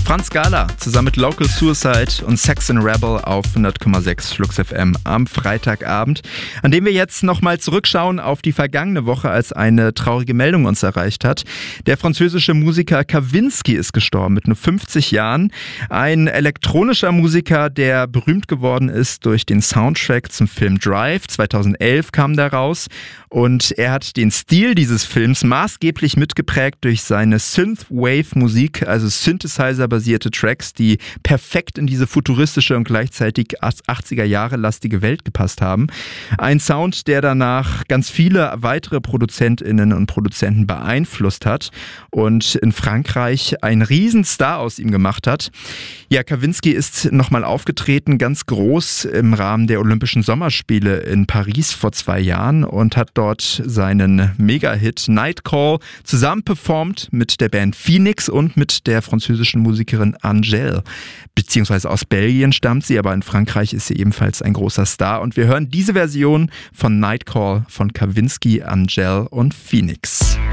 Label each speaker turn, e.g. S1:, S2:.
S1: Franz Gala zusammen mit Local Suicide und Saxon Rebel auf 100,6 Flux FM am Freitagabend, an dem wir jetzt nochmal zurückschauen auf die vergangene Woche, als eine traurige Meldung uns erreicht hat. Der französische Musiker Kavinsky ist gestorben mit nur 50 Jahren. Ein elektronischer Musiker, der berühmt geworden ist durch den Soundtrack zum Film Drive. 2011 kam der raus und er hat den Stil dieses Films maßgeblich mitgeprägt durch seine Synthwave-Musik, also Synthesizer-basierte Tracks, die perfekt in diese futuristische und gleichzeitig 80er-Jahre-lastige Welt gepasst haben. Ein Sound, der danach ganz viele weitere ProduzentInnen und Produzenten beeinflusst hat und in Frankreich einen Riesenstar aus ihm gemacht hat. Ja, Kavinsky ist nochmal aufgetreten, ganz groß im Rahmen der Olympischen Sommerspiele in Paris vor 2 Jahren und hat dort seinen Mega-Hit Nightcall zusammen performt mit der Band Phoenix und mit der französischen Musikerin Angèle. Beziehungsweise aus Belgien stammt sie, aber in Frankreich ist sie ebenfalls ein großer Star. Und wir hören diese Version von Nightcall von Kavinsky, Angèle und Phoenix.